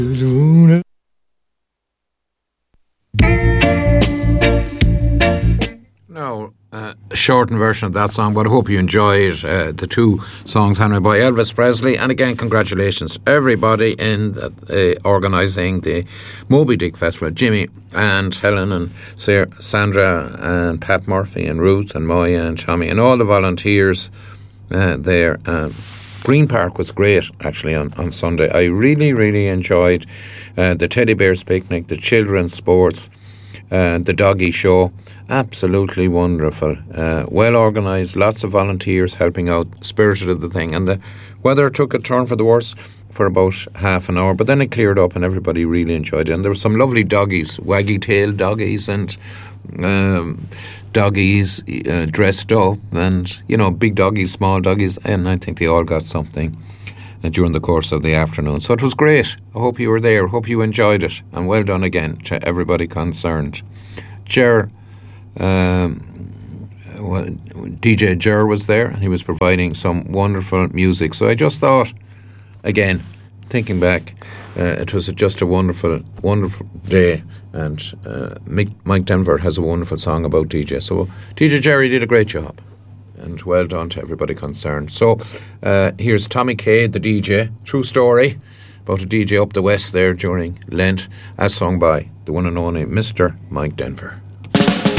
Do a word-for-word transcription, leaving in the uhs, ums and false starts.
Now, uh, a shortened version of that song, but I hope you enjoyed uh, the two songs handled by Elvis Presley. And again, congratulations to everybody in uh, organising the Moby Dick Festival. Jimmy and Helen and Sarah, Sandra and Pat Murphy and Ruth and Moya and Tommy and all the volunteers uh, there. Um, Green Park was great, actually, on, on Sunday. I really, really enjoyed uh, the Teddy Bears picnic, the children's sports, uh, the doggy show. Absolutely wonderful. Uh, well organised, lots of volunteers helping out, spirited of the thing. And the weather took a turn for the worse for about half an hour, but then it cleared up and everybody really enjoyed it. And there were some lovely doggies, waggy-tailed doggies and um, doggies uh, dressed up, and, you know, big doggies, small doggies, and I think they all got something uh, during the course of the afternoon. So it was great. I hope you were there. I hope you enjoyed it. And well done again to everybody concerned. Ger... Um, well, D J Ger was there and he was providing some wonderful music. So I just thought, again, thinking back, uh, it was just a wonderful, wonderful day. And uh, Mick, Mike Denver has a wonderful song about D J. So D J Jerry did a great job. And well done to everybody concerned. So uh, here's Tommy Kay, the D J. True story about a D J up the west there during Lent, as sung by the one and only Mister Mike Denver.